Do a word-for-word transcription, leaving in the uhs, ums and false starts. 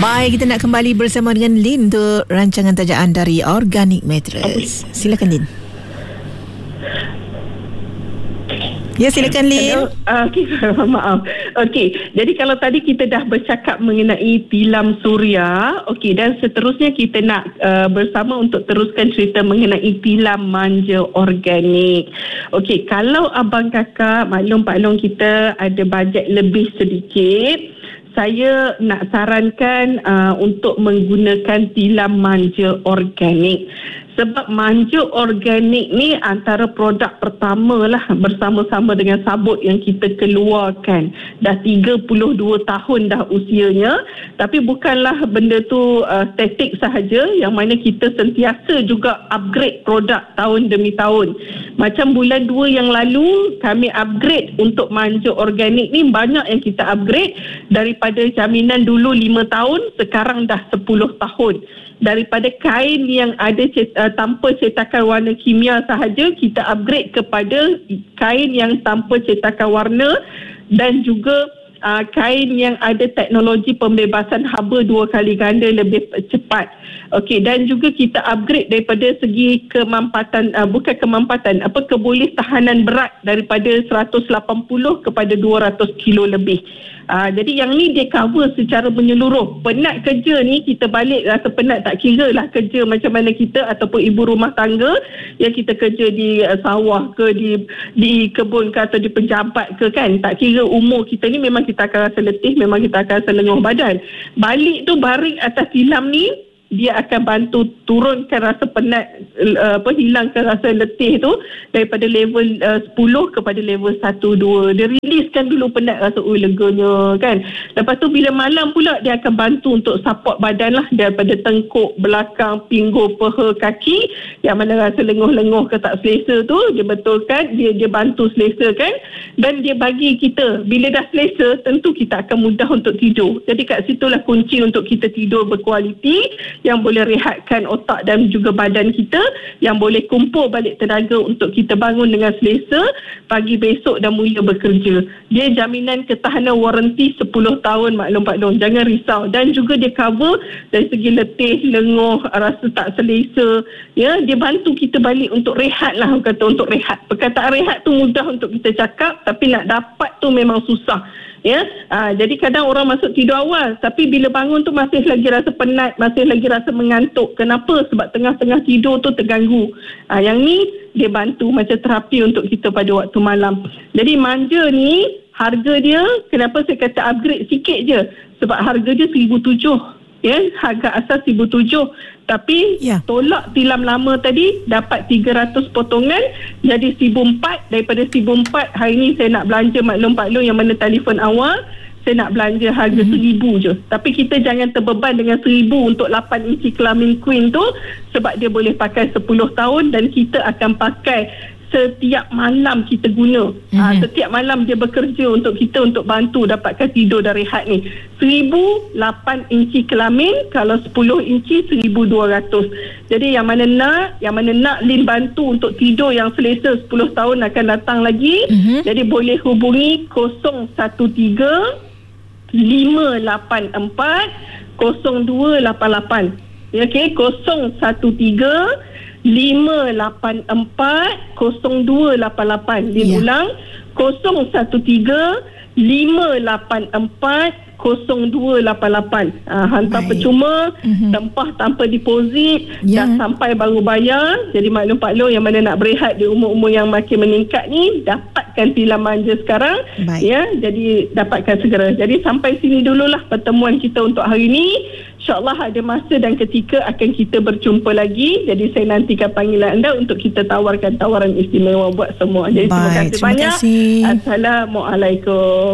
Baik, kita nak kembali bersama dengan Lin untuk rancangan tajaan dari Organic Mattress. Silakan Lin. Ya, silakan Lin. Uh, okay, maaf. Okey, jadi kalau tadi kita dah bercakap mengenai tilam suria, okey, dan seterusnya kita nak uh, bersama untuk teruskan cerita mengenai tilam manja organik. Okey, kalau abang kakak, maklum Pak Long, kita ada bajet lebih sedikit, saya nak sarankan uh, untuk menggunakan tilam manja organik. Sebab manja organik ni antara produk pertama lah bersama-sama dengan sabut yang kita keluarkan. Dah tiga puluh dua tahun dah usianya. Tapi bukanlah benda tu uh, statik sahaja, yang mana kita sentiasa juga upgrade produk tahun demi tahun. Macam bulan dua yang lalu kami upgrade untuk manja organik ni, banyak yang kita upgrade. Daripada jaminan dulu lima tahun, sekarang dah sepuluh tahun. Daripada kain yang ada cet, uh, tanpa cetakan warna kimia sahaja, kita upgrade kepada kain yang tanpa cetakan warna, dan juga uh, kain yang ada teknologi pembebasan haba dua kali ganda lebih cepat. Okey, dan juga kita upgrade daripada segi kemampatan, uh, bukan kemampatan, apa kebolehtahanan berat daripada seratus lapan puluh kepada dua ratus kilo lebih. Uh, jadi yang ni dia cover secara menyeluruh. Penat kerja ni, kita balik rasa penat, tak kira lah kerja macam mana kita, ataupun ibu rumah tangga yang kita kerja di uh, sawah ke, di di kebun ke, atau di penjabat ke, kan, tak kira umur kita ni, memang kita akan rasa letih, memang kita akan rasa lenguh badan. Balik tu baring atas tilam ni, dia akan bantu turunkan rasa penat, uh, apa, hilangkan rasa letih tu daripada level uh, sepuluh kepada level satu, dua. Dia riliskan dulu penat, rasa oh leganya, kan. Lepas tu bila malam pula dia akan bantu untuk support badan lah, daripada tengkuk, belakang, pinggul, peha, kaki, yang mana rasa lenguh-lenguh ke tak selesa tu, dia betulkan, dia dia bantu selesa, kan. Dan dia bagi kita, bila dah selesa, tentu kita akan mudah untuk tidur. Jadi kat situlah kunci untuk kita tidur berkualiti, yang boleh rehatkan otak dan juga badan kita, yang boleh kumpul balik tenaga untuk kita bangun dengan selesa pagi besok dan mula bekerja. Dia jaminan ketahanan waranti sepuluh tahun, maklum Pak Long, jangan risau. Dan juga dia cover dari segi letih, lenguh, rasa tak selesa, ya, dia bantu kita balik untuk rehat lah, kata untuk rehat. Perkataan rehat tu mudah untuk kita cakap, tapi nak dapat tu memang susah. Ya, ha, jadi kadang orang masuk tidur awal, tapi bila bangun tu masih lagi rasa penat, masih lagi rasa mengantuk. Kenapa? Sebab tengah-tengah tidur tu terganggu. Ha, yang ni dia bantu macam terapi untuk kita pada waktu malam. Jadi manja ni, harga dia, kenapa saya kata upgrade sikit je? Sebab harga dia seribu tujuh. Ya, harga asas seribu tujuh. Tapi ya, tolak tilam lama tadi dapat tiga ratus potongan, jadi seribu empat. Daripada seribu empat, hari ni saya nak belanja, maklum Pak Long, yang mana telefon awal, saya nak belanja harga mm-hmm. seribu je. Tapi kita jangan terbeban dengan seribu untuk lapan inci kelamin queen tu, sebab dia boleh pakai sepuluh tahun, dan kita akan pakai setiap malam kita guna. Mm-hmm. Ha, setiap malam dia bekerja untuk kita, untuk bantu dapatkan tidur dan rehat ni. Seribu lapan inci kelamin, kalau sepuluh inci seribu dua ratus. Jadi yang mana nak, yang mana nak Lin bantu untuk tidur yang selesa sepuluh tahun akan datang lagi. Mm-hmm. Jadi boleh hubungi kosong satu tiga lima lapan empat kosong dua lapan lapan. Okey, kosong satu tiga lima lapan empat kosong dua lapan lapan. Dia yeah. ulang, kosong satu tiga lima lapan empat kosong dua lapan lapan. Ha, hantar Baik. percuma, mm-hmm. tempah tanpa deposit, yeah. dah sampai baru bayar. Jadi maklum Pak Long, yang mana nak berehat di umur-umur yang makin meningkat ni, dapatkan tilam manja sekarang. Baik. Ya, jadi dapatkan segera. Jadi sampai sini dululah pertemuan kita untuk hari ini. InsyaAllah ada masa dan ketika akan kita berjumpa lagi. Jadi saya nantikan panggilan anda untuk kita tawarkan tawaran istimewa buat semua. Jadi Baik, terima kasih terima banyak. Kasih. Assalamualaikum.